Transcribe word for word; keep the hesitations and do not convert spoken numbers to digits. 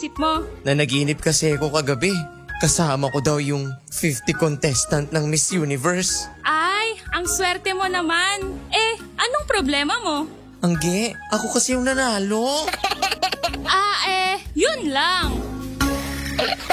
isip mo? Nanaginip kasi ako kagabi. Kasama ko daw yung fifty contestant ng Miss Universe. Ay, ang swerte mo naman. Eh, anong problema mo? Angge, ako kasi yung nanalo. Ah, eh, yun lang.